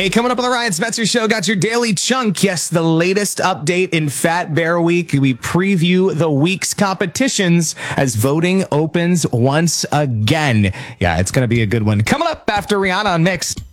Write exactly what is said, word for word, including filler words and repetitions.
Hey, coming up on the Ryan Spencer Show, got your daily chunk. Yes, the latest update in Fat Bear Week. We preview the week's competitions as voting opens once again. Yeah, it's going to be a good one. Coming up after Rihanna on Mixed.